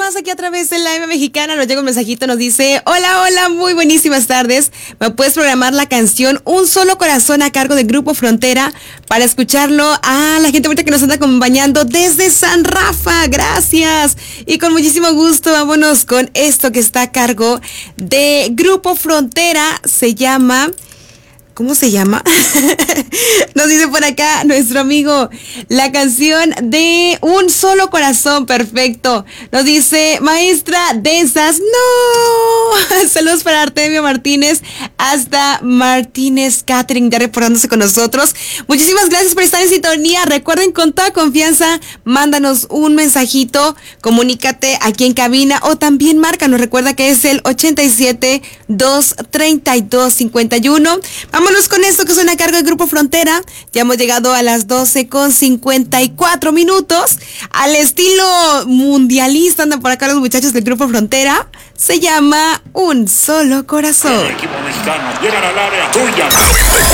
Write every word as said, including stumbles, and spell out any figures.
más aquí a través de la M Mexicana. Nos llega un mensajito, nos dice: hola, hola, muy buenísimas tardes. ¿Me puedes programar la canción Un Solo Corazón a cargo del Grupo Frontera para escucharlo a la gente ahorita que nos anda acompañando desde San Rafa? Gracias. Y con muchísimo gusto, vámonos con esto que está a cargo de Grupo Frontera. Se llama... ¿Cómo se llama? Nos dice por acá nuestro amigo, la canción de Un Solo Corazón, perfecto. Nos dice, maestra de esas, no. Saludos para Artemio Martínez, hasta Martínez Catering, ya reportándose con nosotros. Muchísimas gracias por estar en sintonía. Recuerden, con toda confianza, mándanos un mensajito, comunícate aquí en cabina o también márcanos. Recuerda que es el ochenta y siete, dos treinta y dos, cincuenta y uno. Vámonos con esto que suena a cargo del Grupo Frontera. Ya hemos llegado a las doce con cincuenta y cuatro minutos. Al estilo mundialista andan por acá los muchachos del Grupo Frontera. Se llama Un Solo Corazón. El equipo mexicano llega al área tuya.